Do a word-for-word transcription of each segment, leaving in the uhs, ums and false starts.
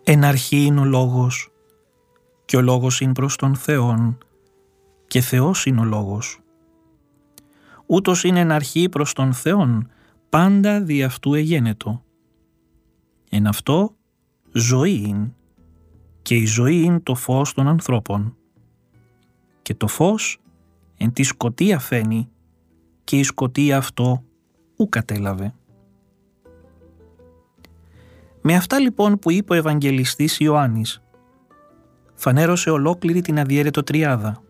Εν αρχή είναι ο Λόγος, και ο Λόγος είναι προς τον Θεόν, και Θεός είναι ο Λόγος. Ούτως είναι εν αρχή προς τον Θεόν, πάντα δι' αυτού εγένετο. Εν αυτό ζωή είναι, και η ζωή είναι το φως των ανθρώπων. Και το φως εν τη σκοτία φαίνει, και η σκοτία αυτό ου κατέλαβε. Με αυτά λοιπόν που είπε ο Ευαγγελιστής Ιωάννης, φανέρωσε ολόκληρη την αδιέρετο τριάδα.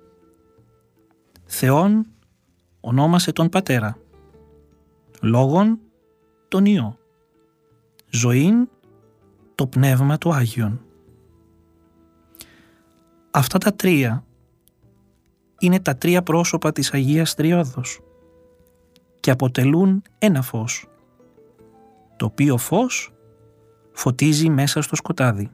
Θεόν ονόμασε τον Πατέρα, Λόγον τον Υιό, Ζωήν το Πνεύμα του Άγιον. Αυτά τα τρία είναι τα τρία πρόσωπα της Αγίας Τριώδος και αποτελούν ένα φως, το οποίο φως φωτίζει μέσα στο σκοτάδι.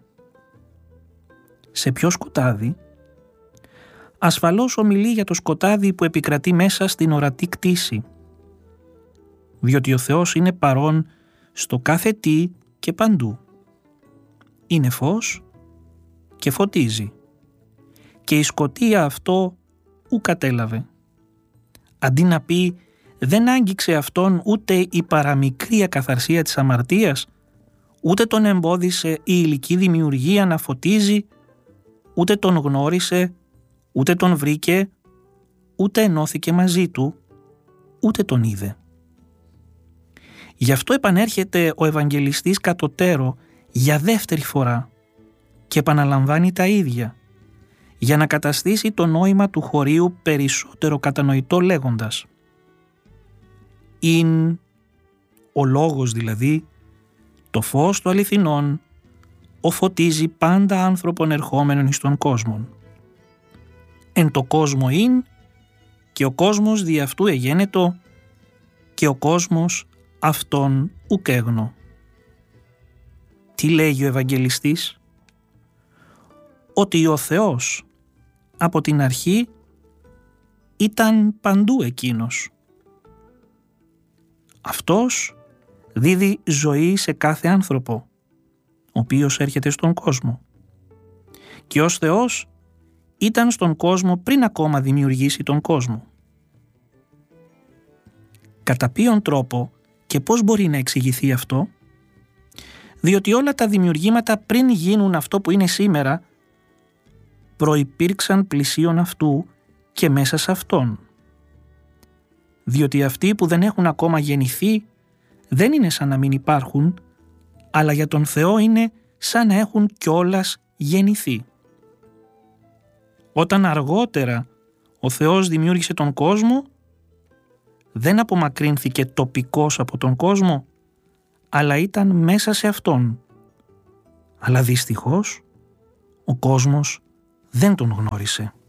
Σε ποιο σκοτάδι? Ασφαλώς ομιλεί για το σκοτάδι που επικρατεί μέσα στην ορατή κτήση, διότι ο Θεός είναι παρόν στο κάθε τι και παντού. Είναι φως και φωτίζει, και η σκοτία αυτό ου κατέλαβε. Αντί να πει δεν άγγιξε αυτόν ούτε η παραμικρή ακαθαρσία της αμαρτίας, ούτε τον εμπόδισε η υλική δημιουργία να φωτίζει, ούτε τον γνώρισε, ούτε τον βρήκε, ούτε ενώθηκε μαζί του, ούτε τον είδε. Γι' αυτό επανέρχεται ο Ευαγγελιστής κατωτέρω για δεύτερη φορά και επαναλαμβάνει τα ίδια, για να καταστήσει το νόημα του χωρίου περισσότερο κατανοητό λέγοντας «Ειν ο Λόγος δηλαδή, το φως του αληθινών, ο φωτίζει πάντα άνθρωπον ερχόμενον εις τον κόσμον. Εν το κόσμο ειν, και ο κόσμος δι' αυτού εγένετο, και ο κόσμος αυτόν ουκ έγνω». Τι λέγει ο Ευαγγελιστής? Ότι ο Θεός από την αρχή ήταν παντού εκείνος. Αυτός δίδει ζωή σε κάθε άνθρωπο, ο οποίος έρχεται στον κόσμο. Και ως Θεός ήταν στον κόσμο πριν ακόμα δημιουργήσει τον κόσμο. Κατά ποιον τρόπο και πώς μπορεί να εξηγηθεί αυτό? Διότι όλα τα δημιουργήματα πριν γίνουν αυτό που είναι σήμερα, προϋπήρξαν πλησίον αυτού και μέσα σε αυτόν. Διότι αυτοί που δεν έχουν ακόμα γεννηθεί δεν είναι σαν να μην υπάρχουν, αλλά για τον Θεό είναι σαν να έχουν κιόλας γεννηθεί. Όταν αργότερα ο Θεός δημιούργησε τον κόσμο, δεν απομακρύνθηκε τοπικός από τον κόσμο, αλλά ήταν μέσα σε αυτόν. Αλλά δυστυχώς ο κόσμος δεν τον γνώρισε.